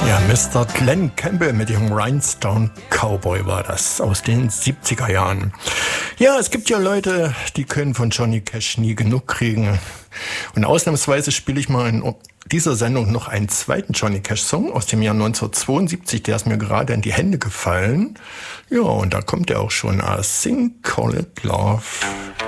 Ja, Mr. Glenn Campbell mit dem Rhinestone Cowboy war das aus den 70er Jahren. Ja, es gibt ja Leute, die können von Johnny Cash nie genug kriegen. Und ausnahmsweise spiele ich mal in dieser Sendung noch einen zweiten Johnny Cash-Song aus dem Jahr 1972. Der ist mir gerade in die Hände gefallen. Ja, und da kommt er auch schon. I Think Call It Love.